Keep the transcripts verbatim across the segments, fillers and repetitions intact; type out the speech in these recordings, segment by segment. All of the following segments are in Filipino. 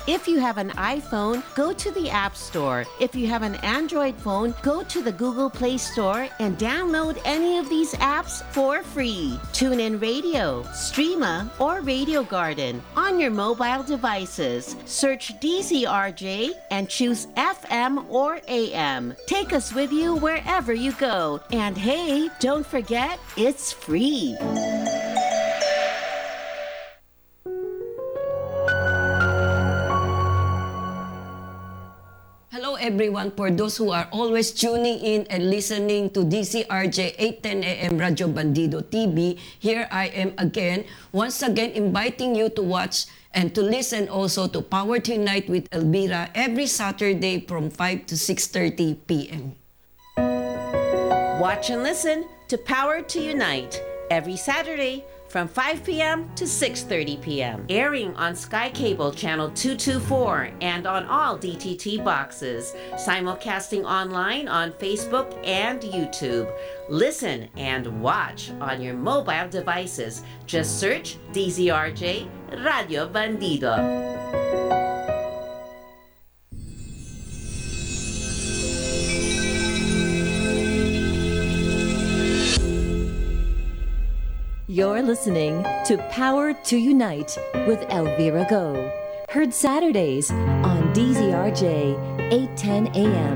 If you have an iPhone, go to the App Store. If you have an Android phone, go to the Google Play Store and download any of these apps for free. TuneIn Radio, Streama, or Radio Garden on your mobile devices. Search D Z R J and choose F M or A M. Take us with you wherever you go. And hey, don't forget, it's free. Hello everyone, for those who are always tuning in and listening to D C R J eight ten A M Radio Bandido T V, here I am again, once again inviting you to watch and to listen also to Power to Unite with Elvira every Saturday from five to six thirty p m Watch and listen to Power to Unite every Saturday from five p m to six thirty p m Airing on Sky Cable Channel two twenty-four and on all D T T boxes. Simulcasting online on Facebook and YouTube. Listen and watch on your mobile devices. Just search D Z R J Radio Bandido. You're listening to Power to Unite with Elvira Go. Heard Saturdays on D Z R J eight ten A M.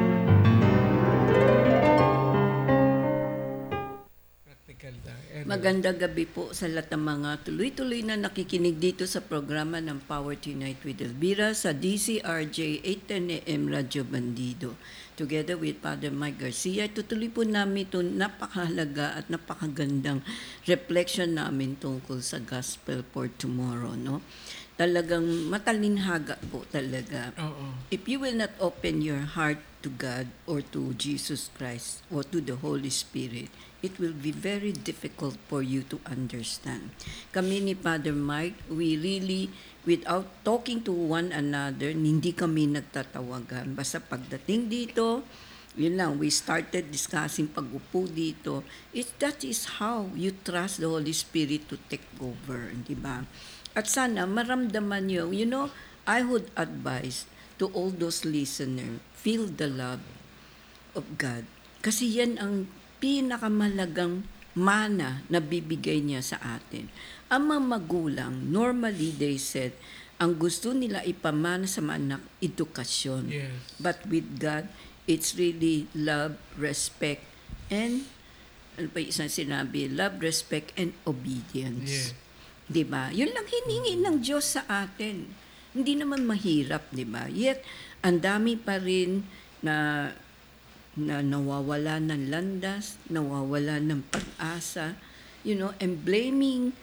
Magandang gabi po sa lahat ng mga tuloy-tuloy na nakikinig dito sa programa ng Power to Unite with Elvira sa D Z R J eight ten A M Radio Bandido. Together with Father Mike Garcia, tutuloy po namin ito napakahalaga at napakagandang reflection namin tungkol sa Gospel for Tomorrow. No? Talagang matalinhaga po talaga. Uh-uh. If you will not open your heart to God or to Jesus Christ or to the Holy Spirit, it will be very difficult for you to understand. Kami ni Father Mike, we really, without talking to one another, hindi kami nagtatawagan. Basta pagdating dito, yun lang, we started discussing pag-upo dito. It, that is how you trust the Holy Spirit to take over, di ba? At sana maramdaman nyo, you know, I would advise to all those listeners, feel the love of God. Kasi yan ang pinakamalagang mana na bibigay niya sa atin. Ang mga magulang, normally they said, ang gusto nila ipamana sa mga anak, edukasyon. Yes. But with God, it's really love, respect, and, ano pa isang sinabi, love, respect, and obedience. Yes. Diba? Yun lang hiningi ng Diyos sa atin. Hindi naman mahirap, diba? Yet, ang dami pa rin na na nawawala ng landas, nawawala ng pag-asa, you know, and blaming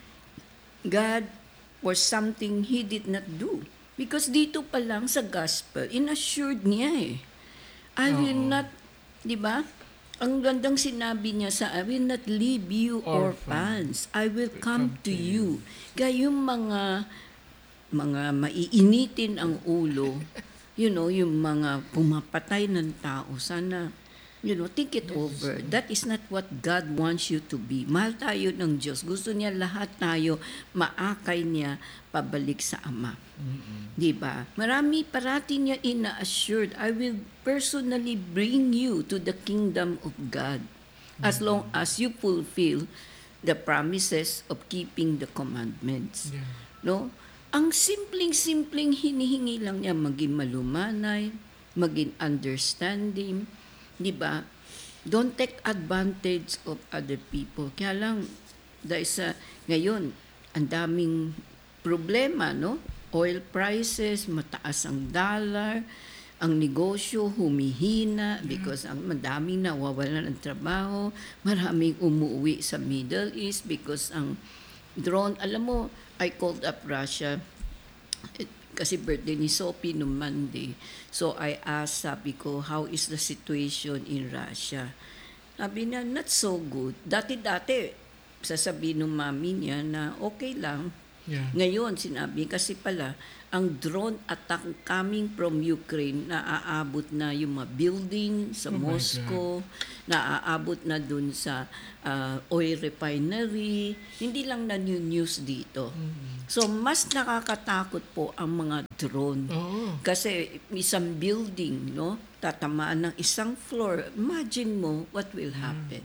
God for something He did not do. Because dito pa lang sa gospel, inassured niya eh. I will Oo. not, di ba? Ang gandang sinabi niya sa, I will not leave you orphans. I will come to you. Kaya yung mga, mga maiinitin ang ulo, you know, yung mga pumapatay ng tao, sana, you know, think it over. That is not what God wants you to be. Mahal tayo ng Diyos. Gusto niya lahat tayo maakay niya pabalik sa Ama. Mm-hmm. Diba? Marami parati niya ina-assured, I will personally bring you to the kingdom of God as long as you fulfill the promises of keeping the commandments. Yeah. No? Ang simpleng-simpleng hinihingi lang niya, maging malumanay, maging understanding, di ba? Don't take advantage of other people. Kaya lang, dahil sa, ngayon, ang daming problema, no? Oil prices, mataas ang dollar, ang negosyo humihina because ang madaming nawawalan ng trabaho, maraming umuwi sa Middle East because ang drone, alam mo, I called up Russia it, kasi birthday ni Sophie no Monday. So I asked, sabi ko, how is the situation in Russia? Sabi niya, not so good. Dati-dati, sasabihin ng mami niya na okay lang. Yeah. Ngayon, sinabi kasi pala, ang drone attack coming from Ukraine, naaabot na yung mga building sa Oh my Moscow, naaabot na dun sa ah, oil refinery, hindi lang na new news dito. So, mas nakakatakot po ang mga drone. Oo. Kasi isang building, no, tatamaan ng isang floor, imagine mo what will happen.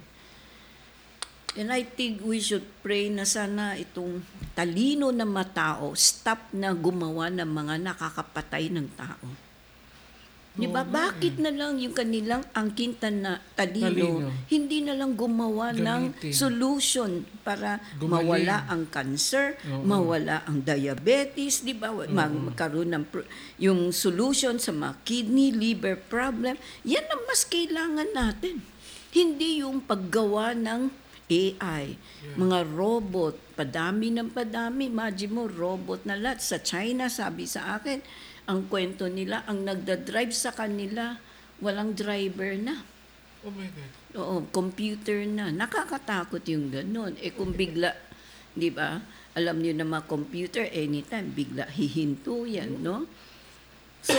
And I think we should pray na sana itong talino na matao, stop na gumawa ng mga nakakapatay ng tao. Di ba? Oo nga Bakit na lang yung kanilang angkintan na talino, Talino. hindi na lang gumawa ng Gamitin. solution para Gumaling. mawala ang cancer, Oo. mawala ang diabetes, di ba? Mag- magkaroon ng pro- yung solution sa mga kidney, liver problem. Yan ang mas kailangan natin. Hindi yung paggawa ng A I, mga robot, padami ng padami. Imagine mo, robot na lahat. Sa China, sabi sa akin, ang kwento nila, ang nagda-drive sa kanila, walang driver na. Oh my God. Oo, computer na. Nakakatakot yung ganun. Eh kung bigla, di ba, alam niyo na mga computer, anytime, bigla hihinto yan, no? So,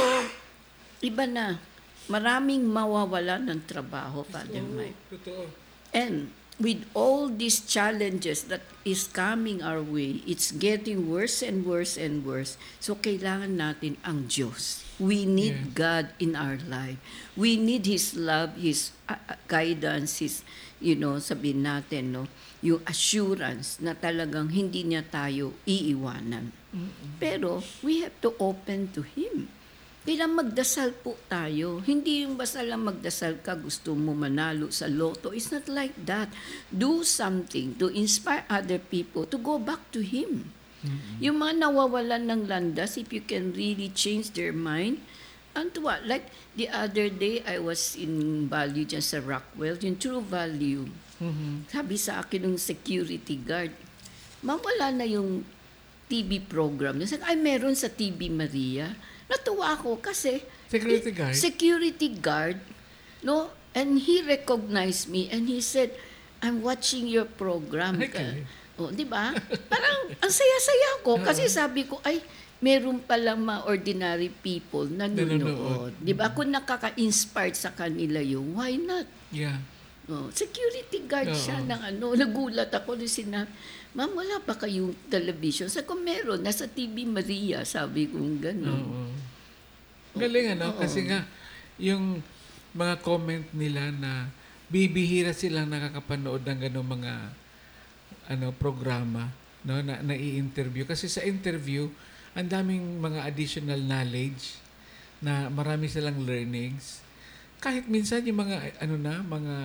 iba na. Maraming mawawala ng trabaho, Father Mike. Totoo. And with all these challenges that is coming our way, it's getting worse and worse and worse. So, kailangan natin ang Diyos. We need Yes. God in our life. We need His love, His uh, uh, guidance, His, you know, sabihin natin, no, yung assurance na talagang hindi niya tayo iiwanan. Pero, we have to open to Him. Kailangan magdasal po tayo. Hindi yung basta lang magdasal ka, gusto mo manalo sa loto. It's not like that. Do something to inspire other people to go back to Him. Yung mga nawawalan ng landas, if you can really change their mind, and what? Like the other day, I was in Value dyan sa Rockwell, yung True Value. Sabi sa akin ng security guard, ma'am, wala na yung T V program. Sabi, ay, meron sa T V Maria. Natuwa ako kasi Security eh, guard? security guard, no? And he recognized me and he said, I'm watching your program. Ay, galing. Oh, di ba? Parang ang saya-saya ko kasi sabi ko, ay, meron palang mga ordinary people na Nanonood. nanonood. Di ba? Kung nakaka-inspire sa kanila yung, why not? Yeah. Oh, security guard Oo. siya ng ano. Nagulat ako nung sinabi, ma'am, wala ba kayong television? Sabi ko, meron. Nasa T V Maria. Sabi ko, gano'n. Oo. Galing ano, kasi nga, yung mga comment nila na bibihira silang nakakapanood ng gano'ng mga ano programa, no, na nai-interview. Kasi sa interview, ang daming mga additional knowledge na marami silang learnings. Kahit minsan yung mga ano na, mga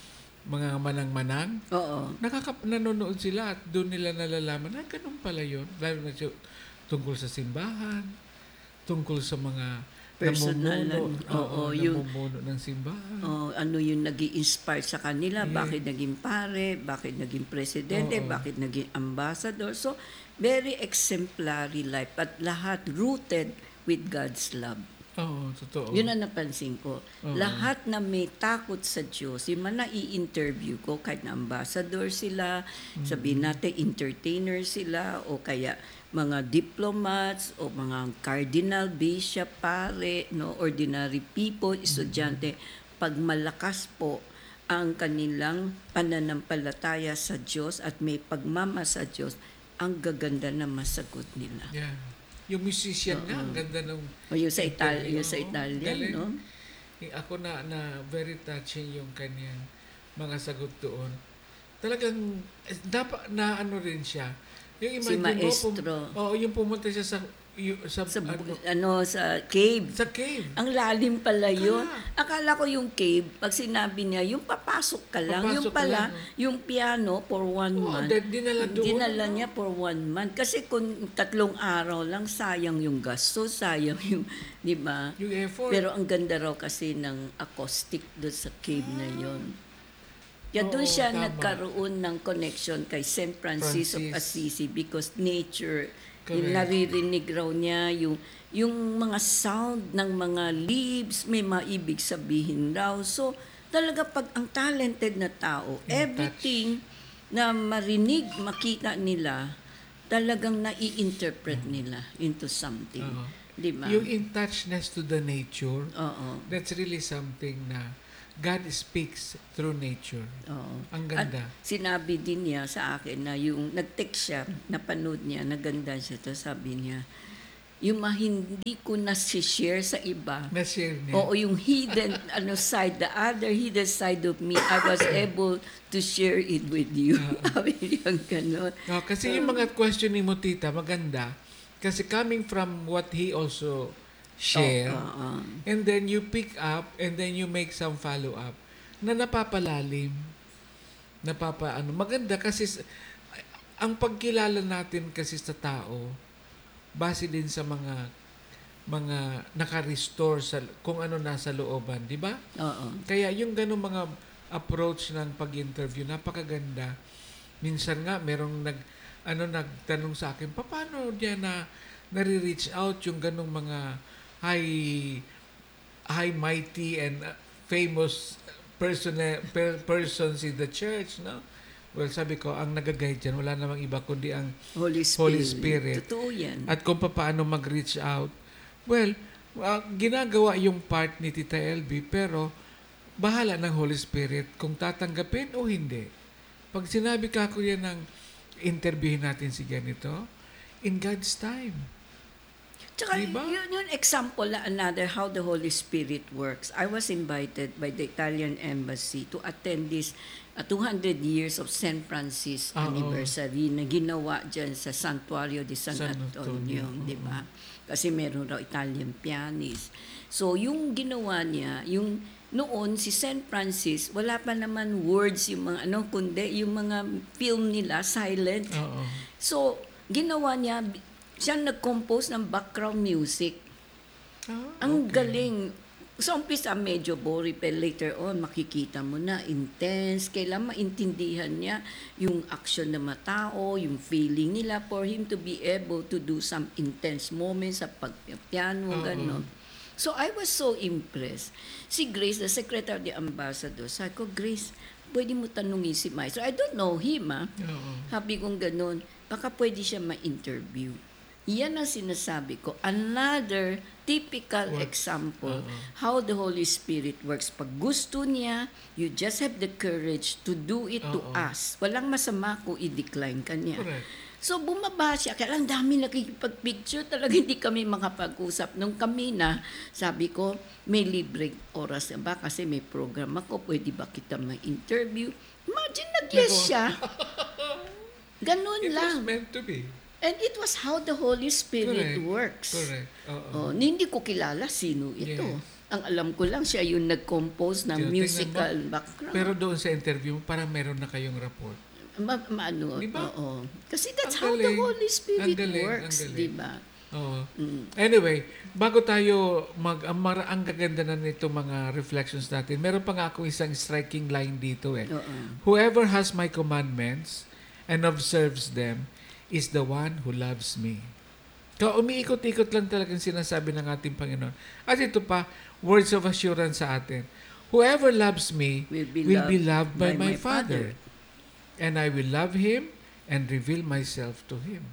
mga manang-manang, Oo. nakaka nanonood sila at doon nila nalalaman, ay, ganun pala yun. Lalo na siya, tungkol sa simbahan, tungkol sa mga Personal, namumuno, oo, oo, yung- namumuno ng simbahan. Oh, ano yung nag inspire sa kanila, Yeah. bakit naging pare, bakit naging presidente, Oo. bakit naging ambassador. So, very exemplary life. At lahat rooted with God's love. Oo, totoo. Yun ang napansin ko. Oo. Lahat na may takot sa Diyos, yung mga nai-interview ko, kahit na ambassador sila, sabihin natin entertainer sila, o kaya mga diplomats, o mga cardinal, bishop, pare, no, ordinary people, estudyante, pag malakas po ang kanilang pananampalataya sa Diyos at may pagmama sa Diyos, ang gaganda na masagot nila. Yeah. Yung musician nga, ang ganda ng O yung sa, Ital- interview. yung sa Oo, Italian, galing. no? Eh, Ako na, na very touching yung kanyang mga sagot doon. Talagang, eh, dapat na ano rin siya. Yung Si imagine mo, maestro. Oo, yung pumunta siya sa, yu- sa, Sa, ano, ano, sa cave. sa cave. Ang lalim pala yun. Kaya. Akala ko yung cave, pag sinabi niya, yung papasok ka lang, yung Papasok ka pala, lang. yung piano for one Oo, month. dahil dinala doon. Dinala niya for one month. Kasi kung tatlong araw lang, sayang yung gasto, sayang yung, di ba? Yung effort. Pero ang ganda raw kasi ng acoustic doon sa cave na yun. Kaya doon Oo, siya tama. nagkaroon ng connection kay Saint Francis, of Francis. Assisi because nature, yung Correct. naririnig raw niya, yung, yung mga sound ng mga leaves, may maibig sabihin raw. So, talaga pag ang talented na tao, Yung everything na marinig, makita nila, talagang nai-interpret nila into something. Oo. Di ba? Yung in touchness to the nature, Oo. that's really something na God speaks through nature. Oo. Ang ganda. At sinabi din niya sa akin na yung nag-text siya, napanood niya, naganda siya to, sabi niya, yung mga hindi ko na-share sa iba, Na-share niya. oo, yung hidden ano side, the other hidden side of me, I was able to share it with you. Sabi niya gano'n. No, kasi yung mga questioning mo, tita, maganda. Kasi coming from what he also share, Oo, oo. and then you pick up, and then you make some follow-up na napapalalim. Napapa, ano, maganda kasi s- ang pagkilala natin kasi sa tao, base din sa mga mga naka-restore sa kung ano nasa looban, di ba? Oo. Kaya yung ganung mga approach ng pag-interview, napakaganda. Minsan nga, merong nag, ano, nagtanong sa akin, paano diyan na nare-reach out yung ganung mga high, high mighty and uh, famous person, per, persons in the church, no? Well, sabi ko, ang nag-guide dyan, wala namang iba kundi ang Holy Spirit. Holy Spirit. Totoo yan. at kung paano mag-reach out. Well, uh, ginagawa yung part ni Tita L B, pero bahala ng Holy Spirit kung tatanggapin o hindi. Pag sinabi ka ko yan ng interviewin natin si ganito, in God's time. Tsaka Diba? yun yung example na another how the Holy Spirit works. I was invited by the Italian Embassy to attend this uh, two hundred years of Saint Francis Ah, anniversary na ginawa dyan sa Santuario di San, San Antonio, Antonio, di ba? Kasi meron raw Italian pianist. So yung ginawa niya, yung noon si Saint Francis, wala pa naman words yung mga ano, kundi yung mga film nila silent. Oo. So, ginawa niya, siya nag-compose ng background music. Ah, Ang okay. galing. Sa umpisa, medyo boring, pero later on, makikita mo na, intense. Kailangan maintindihan niya yung action ng mga tao, yung feeling nila for him to be able to do some intense moments sa pagpiano, Oo. gano'n. So, I was so impressed. Si Grace, the Secretary of the Ambassador, sabi ko, Grace, pwede mo tanungin si Maestro. I don't know him, ah. Oo. Sabi kong ganun, baka pwede siya ma-interview. Yan ang sinasabi ko. Another typical Works. example Oo. how the Holy Spirit works. Pag gusto niya, you just have the courage to do it to Oo. us. Walang masama kung i-decline ka niya. Correct. So bumaba siya. Kaya ang dami nakikipag-picture. Talaga hindi kami makapag-usap. Nung kami na, sabi ko, may libreng oras na ba? Kasi may program ako. Pwede ba kita ma-interview? Imagine, nag-yes Nako. siya. Ganun It lang. was meant to be. And it was how the Holy Spirit Correct. works. Correct. Oo. Oh, hindi ko kilala sino ito. Yes. Ang alam ko lang siya yung nag-compose ng Tingnan mo. musical background. Pero doon sa interview, parang meron na kayong rapport. Ma, maano, Di ba? oo. Kasi that's Ang how the galing. Holy Spirit Ang galing, works, ang galing. di ba? Oo. Anyway, bago tayo mag ang, mara- ang gaganda na nito mga reflections natin, meron pa nga ako isang striking line dito eh. Oo. Whoever has my commandments and observes them is the one who loves me. So, umiikot-ikot lang talagang sinasabi ng ating Panginoon. At ito pa, words of assurance sa atin. Whoever loves me Will be will be loved loved by, by my, my Father. And I will love him and reveal myself to him.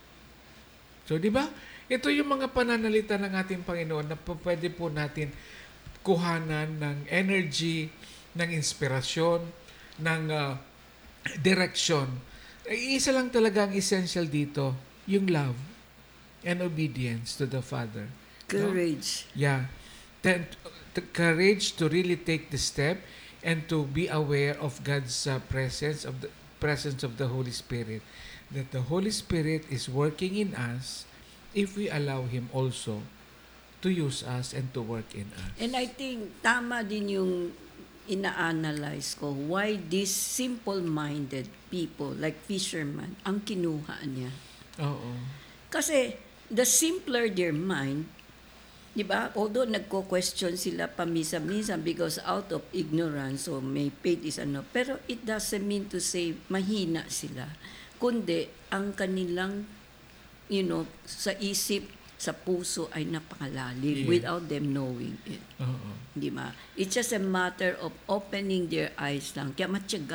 So, di ba? Ito yung mga pananalita ng ating Panginoon na p- pwede po natin kuhanan ng energy, ng inspirasyon, ng uh, direksyon. Ay, isa lang talaga ang essential dito, yung love and obedience to the Father. No? Courage. Yeah. Then, the courage to really take the step and to be aware of God's uh, presence, of the presence of the Holy Spirit. That the Holy Spirit is working in us if we allow Him also to use us and to work in us. And I think tama din yung ina-analyze ko why these simple-minded people like fishermen ang kinuha niya. Oo. Kasi the simpler their mind, di ba? Although nagko-question sila pamisa-misa because out of ignorance so may faith is ano, pero it doesn't mean to say mahina sila. Kundi ang kanilang, you know, sa isip, sa puso ay napakalalim Yeah. without them knowing it. Oo. Di ba? It's just a matter of opening their eyes lang. Kaya matyaga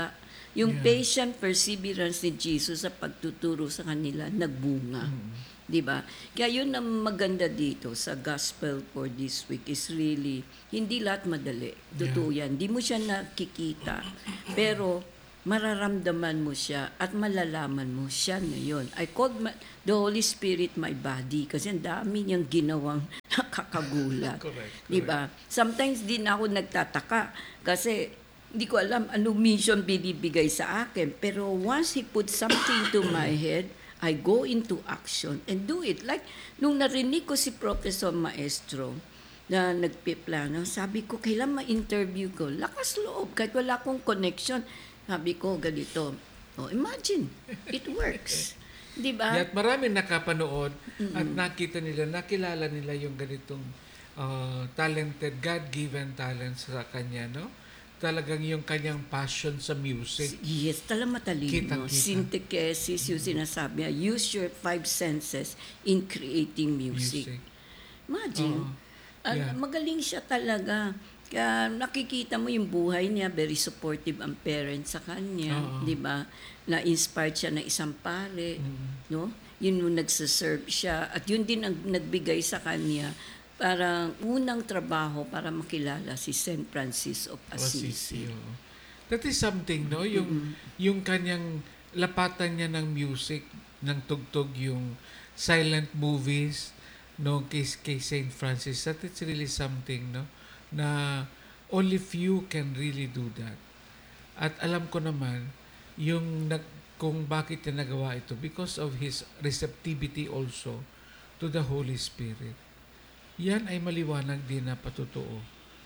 Yung Yeah. patient perseverance ni Jesus sa pagtuturo sa kanila, nagbunga. Di ba? Kaya yun ang maganda dito sa gospel for this week is really, hindi lahat madali. Totoo yan. Hindi mo siya nakikita. Pero, mararamdaman mo siya at malalaman mo siya na yun. I called my, the Holy Spirit my body kasi ang dami niyang ginawang nakakagulat. Correct, Di ba? Sometimes din ako nagtataka kasi hindi ko alam anong mission binibigay sa akin. Pero once He put something to my head, I go into action and do it. Like, nung narinig ko si Professor Maestro na nagpiplano, sabi ko, kailan ma-interview ko? Lakas loob, kahit wala akong connection. Sabi ko, ganito. Oh, imagine, it works. Di ba? At maraming nakapanood at nakita nila, nakilala nila yung ganitong uh, talented, God-given talent sa kanya, no? Talagang yung kanyang passion sa music. Yes, talagang matalino. Kita-kita. Synthesis, yung sinasabi niya, use your five senses in creating music. Music. Imagine. Oo. Ah, Yeah. magaling siya talaga. Kaya nakikita mo yung buhay niya, very supportive ang parents sa kanya, Oo. 'di ba? Na-inspired siya na isang pare, no? Yun yung nagse-serve siya at yun din ang nagbigay sa kanya parang unang trabaho para makilala si Saint Francis of Assisi. Assisi, oo. That is something, no? Yung yung kanyang lapatan niya ng music, ng tugtog, yung silent movies, no, kay, kay Saint Francis. That is really something, no? Na only few can really do that. At alam ko naman, yung nag, kung bakit niya nagawa ito, because of his receptivity also to the Holy Spirit. Yan ay maliwanag din na patotoo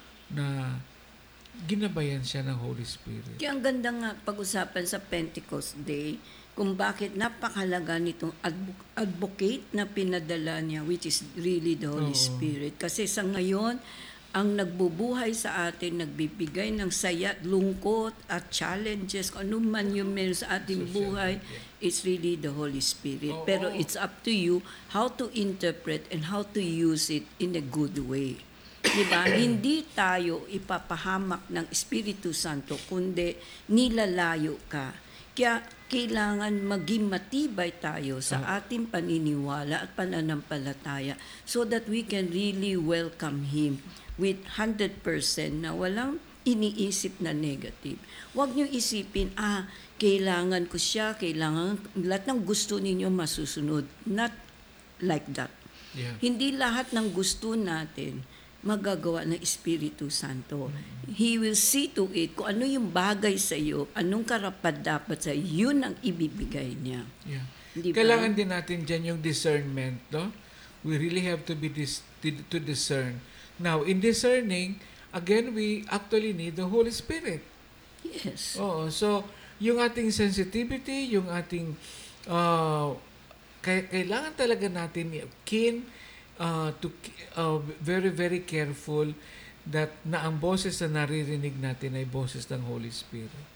na ginabayan siya ng Holy Spirit. Kaya ang ganda nga pag-usapan sa Pentecost Day kung bakit napakalaga nitong advo- advocate na pinadala niya, which is really the Holy Oo. Spirit. Kasi sa ngayon, ang nagbubuhay sa atin, nagbibigay ng saya, lungkot at challenges, kung ano man yung meron sa ating buhay, it's really the Holy Spirit. Oo. Pero it's up to you how to interpret and how to use it in a good way. Diba? Hindi tayo ipapahamak ng Espiritu Santo, kundi nilalayo ka. Kaya kailangan maging matibay tayo sa ating paniniwala at pananampalataya so that we can really welcome Him with one hundred percent na walang iniisip na negative. Huwag niyo isipin, ah, kailangan ko siya, kailangan, lahat ng gusto ninyo masusunod. Not like that. Yeah. Hindi lahat ng gusto natin magagawa ng Espiritu Santo. He will see to it kung ano yung bagay sa iyo, anong karapat-dapat sa iyo, yun ang ibibigay niya. Yeah. Di ba? Kailangan din natin dyan yung discernment, no? We really have to be dis- to, to discern. Now, in discerning, again, we actually need the Holy Spirit. Yes. Oo. So, yung ating sensitivity, yung ating, uh, kay- kailangan talaga natin keen, uh, to, uh, very, very careful that na ang boses na naririnig natin ay boses ng Holy Spirit.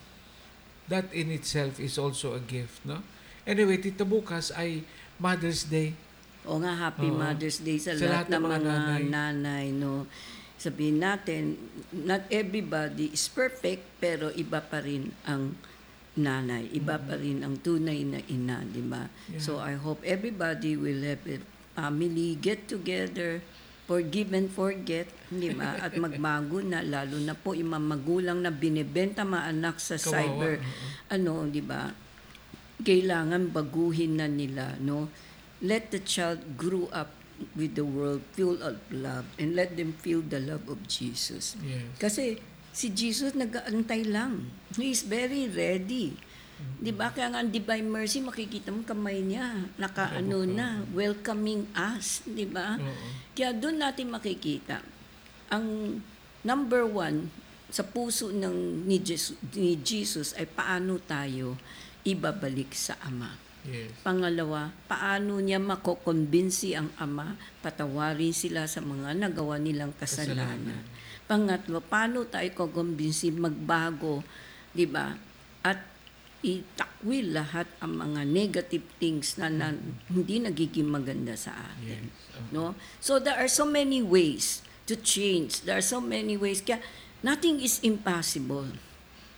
That in itself is also a gift, no? Anyway, Tita bukas ay Mother's Day. O nga, Happy Oo. Mother's Day sa, Sa lahat lahat ng ng mga mga nanay. nanay. No? Sabihin natin, not everybody is perfect, pero iba pa rin ang nanay. Iba pa rin ang tunay na ina, di ba? Yeah. So I hope everybody will have a family, get together, forgive and forget, di ba? At magbago na, lalo na po yung mga magulang na binibenta mga anak sa Kawawa, cyber, oo. ano, di ba? Kailangan baguhin na nila, no? Let the child grow up with the world full of love and let them feel the love of Jesus. Yes. Kasi si Jesus nag-aantay lang. He is very ready. Di ba? Kaya nga ang Divine Mercy, makikita mo kamay niya. Nakaano na, welcoming us. Di ba? Oo. Kaya doon natin makikita. Ang number one sa puso ng ni Jesus, ni Jesus ay paano tayo ibabalik sa Ama. Yes. Pangalawa, paano niya makokonbinsi ang Ama, patawarin sila sa mga nagawa nilang kasalanan. Pangatlo, paano tayo kukumbinsi magbago, di ba? At itakwil lahat ang mga negative things na, na hindi nagiging maganda sa atin. Yes. Oo. No? So there are so many ways to change. There are so many ways. Kaya nothing is impossible.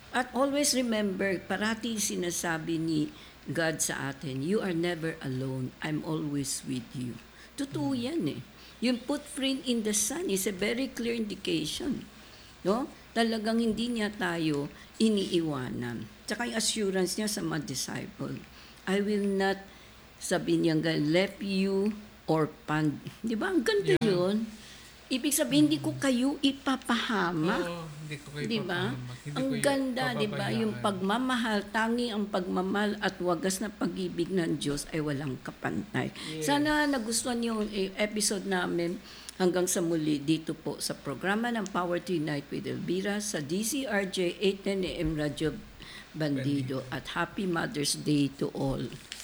At always remember, parati sinasabi ni God sa atin, you are never alone. I'm always with you. Totoo yan eh. Yung footprint in the sun is a very clear indication. No? Talagang hindi niya tayo iniiwanan. Tsaka yung assurance niya sa mga disciple, I will not, sabi niya, left you orphaned. Di ba? Ang ganda Yeah. yun. Ibig sabihin, hindi ko kayo ipapahamak. Oo, hindi ko kayo Di ba? papahamak. Hindi Ang ko kayo ganda, di ba? pababayaan. Yung pagmamahal, tangi ang pagmamahal at wagas na pag-ibig ng Diyos ay walang kapantay. Sana nagustuhan niyo yung eh, episode namin hanggang sa muli dito po sa programa ng Power to Unite with Elvira sa D C R J eight ten A M Radyo Bandido. At Happy Mother's Day to all.